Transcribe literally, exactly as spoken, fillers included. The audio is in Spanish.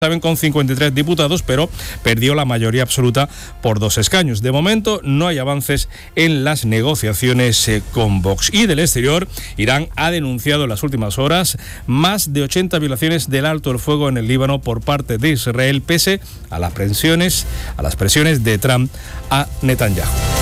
saben, con cincuenta y tres diputados, pero perdió la mayoría absoluta por dos escaños. De momento no hay avances en las negociaciones eh, con Vox. Y del exterior, Irán ha denunciado en las últimas horas más de ochenta violaciones del alto el fuego en el Líbano por parte de Israel, pese a las presiones, a las presiones de Trump a Netanyahu.